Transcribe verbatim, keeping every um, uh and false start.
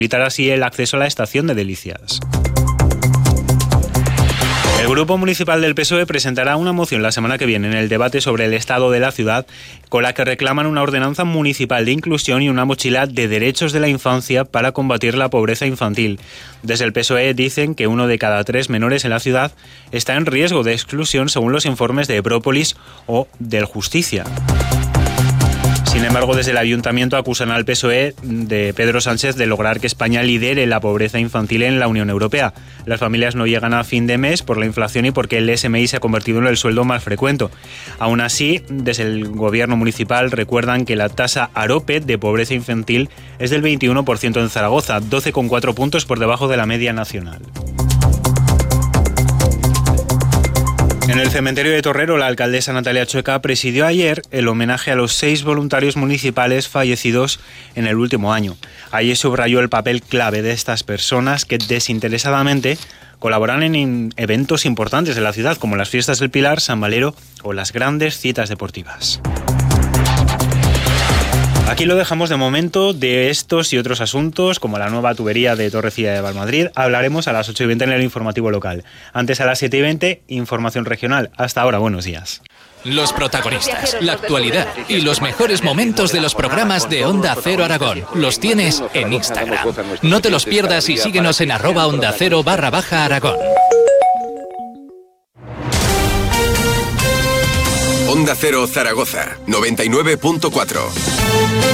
evitar así el acceso a la estación de Delicias. El Grupo Municipal del P S O E presentará una moción la semana que viene en el debate sobre el estado de la ciudad, con la que reclaman una ordenanza municipal de inclusión y una mochila de derechos de la infancia para combatir la pobreza infantil. Desde el P S O E dicen que uno de cada tres menores en la ciudad está en riesgo de exclusión según los informes de Própolis o del Justicia. Sin embargo, desde el Ayuntamiento acusan al P S O E de Pedro Sánchez de lograr que España lidere la pobreza infantil en la Unión Europea. Las familias no llegan a fin de mes por la inflación y porque el S M I se ha convertido en el sueldo más frecuente. Aún así, desde el gobierno municipal recuerdan que la tasa AROPE de pobreza infantil es del veintiuno por ciento en Zaragoza, doce coma cuatro puntos por debajo de la media nacional. En el cementerio de Torrero, la alcaldesa Natalia Chueca presidió ayer el homenaje a los seis voluntarios municipales fallecidos en el último año. Allí subrayó el papel clave de estas personas que desinteresadamente colaboran en eventos importantes de la ciudad, como las fiestas del Pilar, San Valero o las grandes citas deportivas. Aquí lo dejamos de momento. De estos y otros asuntos, como la nueva tubería de Torrecilla de Valmadrid, hablaremos a las ocho y veinte en el informativo local. Antes, a las siete y veinte, información regional. Hasta ahora, buenos días. Los protagonistas, la actualidad y los mejores momentos de los programas de Onda Cero Aragón los tienes en Instagram. No te los pierdas y síguenos en arroba Onda Cero barra baja Aragón. Onda Cero Zaragoza, noventa y nueve punto cuatro.